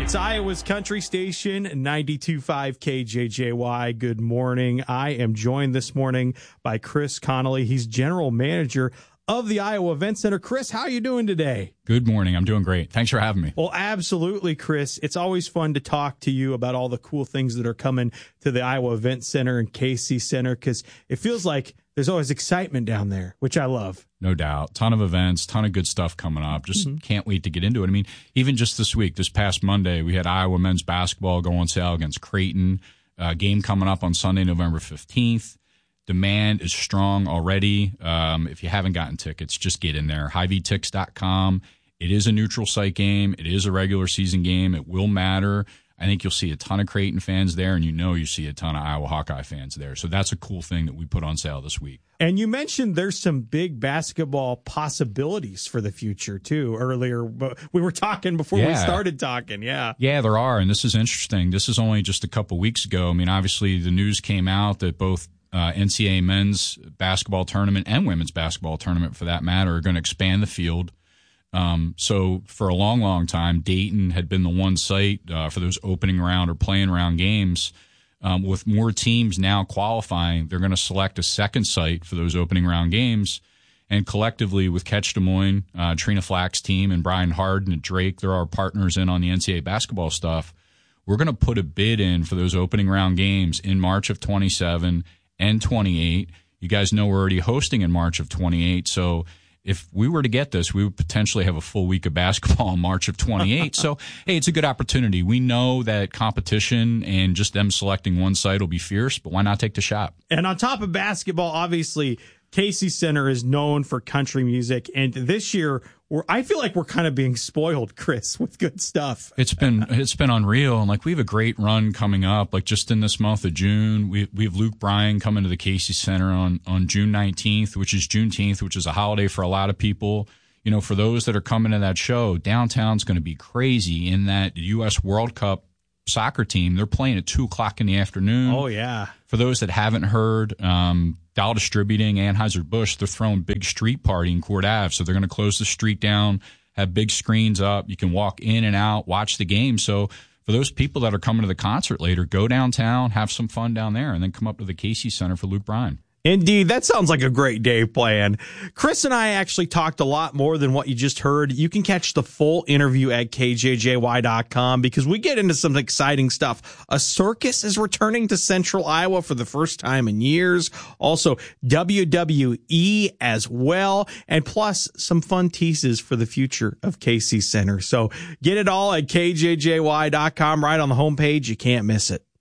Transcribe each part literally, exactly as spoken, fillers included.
It's Iowa's country station, ninety-two point five K J J Y. Good morning. I am joined this morning by Chris Connolly. He's general manager of the Iowa Event Center. Chris, how are you doing today? Good morning. I'm doing great. Thanks for having me. Well, absolutely, Chris. It's always fun to talk to you about all the cool things that are coming to the Iowa Event Center and K C Center, because it feels like there's always excitement down there, which I love. No doubt. Ton of events, ton of good stuff coming up. Just mm-hmm. can't wait to get into it. I mean, even just this week, this past Monday, we had Iowa men's basketball go on sale against Creighton. Uh, game coming up on Sunday, November fifteenth. Demand is strong already. Um, if you haven't gotten tickets, just get in there. Hy vee tix dot com. It is a neutral site game. It is a regular season game. It will matter. I think you'll see a ton of Creighton fans there, and you know you see a ton of Iowa Hawkeye fans there. So that's a cool thing that we put on sale this week. And you mentioned there's some big basketball possibilities for the future, too, earlier. But we were talking before yeah. we started talking, yeah. Yeah, there are, and this is interesting. This is only just a couple weeks ago. I mean, obviously the news came out that both uh, N C double A men's basketball tournament and women's basketball tournament, for that matter, are going to expand the field. Um, so for a long, long time, Dayton had been the one site uh, for those opening round or playing round games. Um, with more teams now qualifying, they're going to select a second site for those opening round games. And collectively with Catch Des Moines, uh, Trina Flack's team, and Brian Harden at Drake, they're our partners in on the N C double A basketball stuff. We're going to put a bid in for those opening round games in March of twenty-seven and twenty-eight. You guys know we're already hosting in March of twenty-eight, so if we were to get this, we would potentially have a full week of basketball in March of twenty-eight. So, hey, it's a good opportunity. We know that competition and just them selecting one site will be fierce, but why not take the shot? And on top of basketball, obviously, K C Center is known for country music. And this year, we're, I feel like we're kind of being spoiled, Chris, with good stuff. It's been it's been unreal. And, like, we have a great run coming up. Like, just in this month of June, we we have Luke Bryan coming to the K C Center on, on June nineteenth, which is Juneteenth, which is a holiday for a lot of people. You know, for those that are coming to that show, downtown's going to be crazy in that U S World Cup soccer team. They're playing at two o'clock in the afternoon. Oh, yeah. For those that haven't heard, um, Dow Distributing, Anheuser-Busch, they're throwing big street party in Court Ave. So they're going to close the street down, have big screens up. You can walk in and out, watch the game. So for those people that are coming to the concert later, go downtown, have some fun down there, and then come up to the K C Center for Luke Bryan. Indeed, that sounds like a great day plan. Chris and I actually talked a lot more than what you just heard. You can catch the full interview at K J J Y dot com because we get into some exciting stuff. A circus is returning to Central Iowa for the first time in years. Also, W W E as well. And plus, some fun teases for the future of K C Center. So get it all at K J J Y dot com right on the homepage. You can't miss it.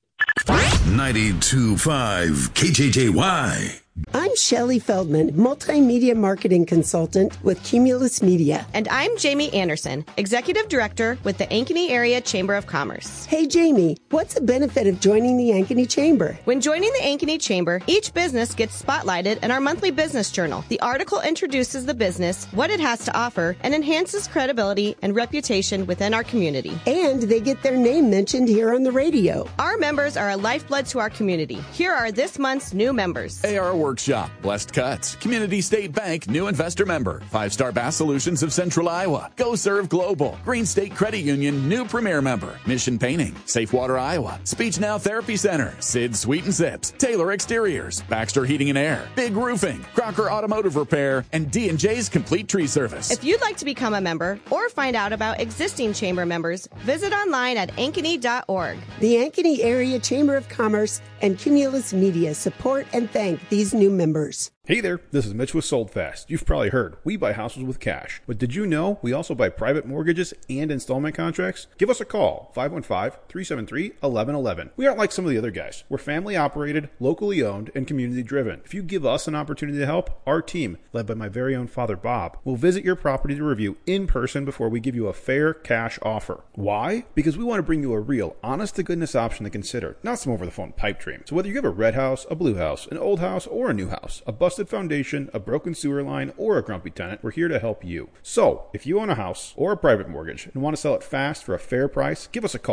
ninety-two point five K J J Y. I'm Shelley Feldman, multimedia marketing consultant with Cumulus Media. And I'm Jamie Anderson, executive director with the Ankeny Area Chamber of Commerce. Hey, Jamie, what's the benefit of joining the Ankeny Chamber? When joining the Ankeny Chamber, each business gets spotlighted in our monthly business journal. The article introduces the business, what it has to offer, and enhances credibility and reputation within our community. And they get their name mentioned here on the radio. Our members are a lifeblood to our community. Here are this month's new members. A R Workshop, Blessed Cuts, Community State Bank, new investor member, Five Star Bass Solutions of Central Iowa, Go Serve Global, Green State Credit Union, new premier member, Mission Painting, Safe Water Iowa, Speech Now Therapy Center, Sid Sweet and Sips, Taylor Exteriors, Baxter Heating and Air, Big Roofing, Crocker Automotive Repair, and D and J's Complete Tree Service. If you'd like to become a member or find out about existing chamber members, visit online at ankeny dot org. The Ankeny Area Chamber of Commerce and Cumulus Media support and thank these new members. Hey there, this is Mitch with Sold Fast. You've probably heard, we buy houses with cash. But did you know we also buy private mortgages and installment contracts? Give us a call, five one five, three seven three, one one one one. We aren't like some of the other guys. We're family operated, locally owned, and community driven. If you give us an opportunity to help, our team, led by my very own father Bob, will visit your property to review in person before we give you a fair cash offer. Why? Because we want to bring you a real, honest-to-goodness option to consider, not some over-the-phone pipe dream. So whether you have a red house, a blue house, an old house, or a new house, a busted foundation, a broken sewer line, or a grumpy tenant, we're here to help you. So, if you own a house or a private mortgage and want to sell it fast for a fair price, give us a call.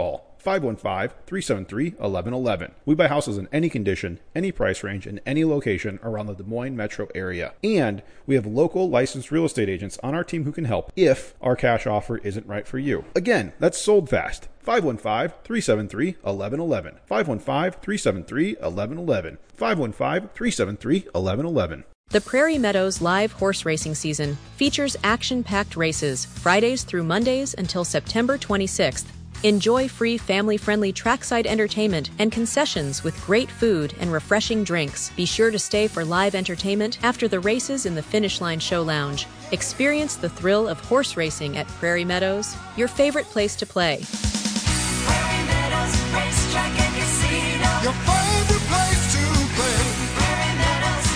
five one five, three seven three, one one one one. We buy houses in any condition, any price range, in any location around the Des Moines metro area. And we have local licensed real estate agents on our team who can help if our cash offer isn't right for you. Again, that's Sold Fast. five one five, three seven three, one one one one. five one five, three seven three, one one one one. five one five, three seven three, one one one one. The Prairie Meadows live horse racing season features action-packed races Fridays through Mondays until September twenty-sixth. Enjoy free family-friendly trackside entertainment and concessions with great food and refreshing drinks. Be sure to stay for live entertainment after the races in the Finish Line Show Lounge. Experience the thrill of horse racing at Prairie Meadows, your favorite place to play. Prairie Meadows Racetrack and Casino. Your favorite place to play. Prairie Meadows.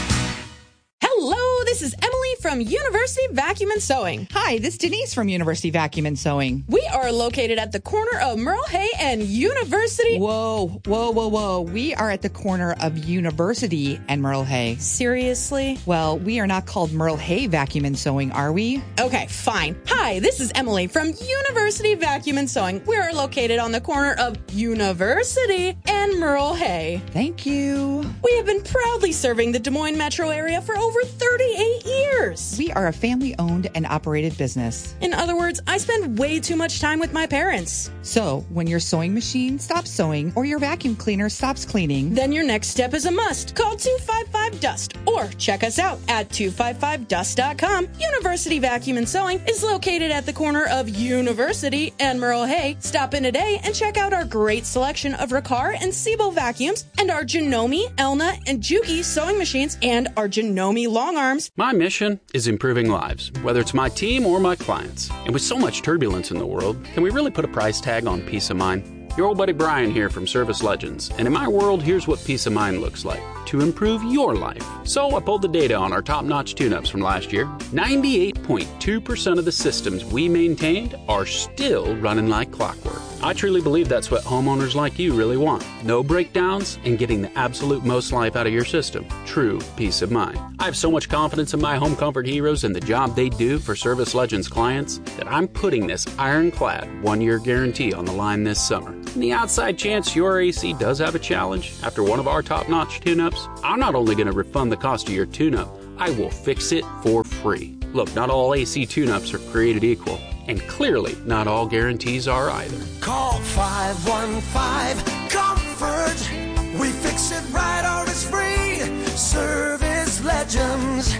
Hello, this is Emily from University Vacuum and Sewing. Hi, this is Denise from University Vacuum and Sewing. We are located at the corner of Merle Hay and University. Whoa, whoa, whoa, whoa. We are at the corner of University and Merle Hay. Seriously? Well, we are not called Merle Hay Vacuum and Sewing, are we? Okay, fine. Hi, this is Emily from University Vacuum and Sewing. We are located on the corner of University and Merle Hay. Thank you. We have been proudly serving the Des Moines metro area for over thirty-eight years. We are a family-owned and operated business. In other words, I spend way too much time with my parents. So, when your sewing machine stops sewing or your vacuum cleaner stops cleaning, then your next step is a must. Call two five five dust or check us out at two five five dust dot com. University Vacuum and Sewing is located at the corner of University and Merle Hay. Stop in today and check out our great selection of Riccar and Siebel vacuums and our Janome, Elna, and Juki sewing machines and our Janome long arms. My mission is improving lives, whether it's my team or my clients. And with so much turbulence in the world, can we really put a price tag on peace of mind? Your old buddy Brian here from Service Legends, and in my world, here's what peace of mind looks like to improve your life. So I pulled the data on our top-notch tune-ups from last year. ninety-eight point two percent of the systems we maintained are still running like clockwork. I truly believe that's what homeowners like you really want. No breakdowns and getting the absolute most life out of your system. True peace of mind. I have so much confidence in my home comfort heroes and the job they do for Service Legends clients that I'm putting this ironclad one-year guarantee on the line this summer. In the outside chance your A C does have a challenge after one of our top-notch tune-ups, I'm not only going to refund the cost of your tune-up, I will fix it for free. Look, not all A C tune-ups are created equal, and clearly not all guarantees are either. Call five one five comfort. We fix it right or it's free. Service Legends.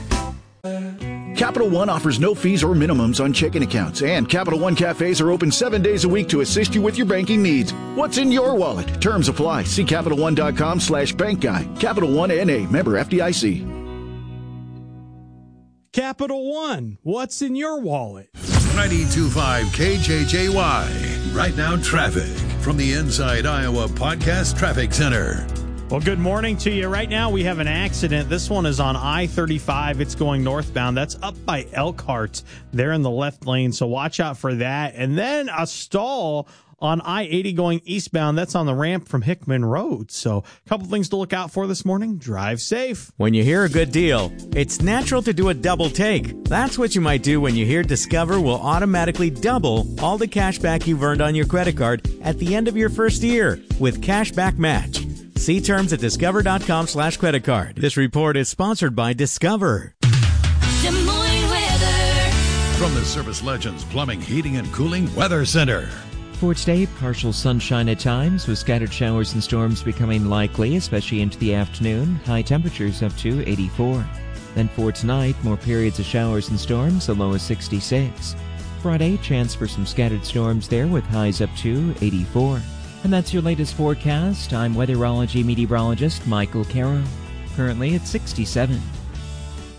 Capital One offers no fees or minimums on checking accounts, and Capital One cafes are open seven days a week to assist you with your banking needs. What's in your wallet? Terms apply. See Capital One dot com slash bank guide. Capital One N A, member F D I C. Capital One, what's in your wallet? ninety-two point five K J J Y. Right now, traffic from the Inside Iowa Podcast Traffic Center. Well, good morning to you. Right now, we have an accident. This one is on I thirty-five. It's going northbound. That's up by Elkhart. They're in the left lane, so watch out for that. And then a stall on I eighty going eastbound. That's on the ramp from Hickman Road. So a couple things to look out for this morning. Drive safe. When you hear a good deal, it's natural to do a double take. That's what you might do when you hear Discover will automatically double all the cash back you've earned on your credit card at the end of your first year with Cashback Match. See terms at discover dot com slash credit card. This report is sponsored by Discover. Des Moines weather. From the Service Legends Plumbing, Heating, and Cooling Weather Center. For today, partial sunshine at times, with scattered showers and storms becoming likely, especially into the afternoon. High temperatures up to eighty-four. Then for tonight, more periods of showers and storms, a low of sixty-six. Friday, chance for some scattered storms there with highs up to eighty-four. And that's your latest forecast. I'm weatherology meteorologist Michael Caro. Currently at sixty-seven.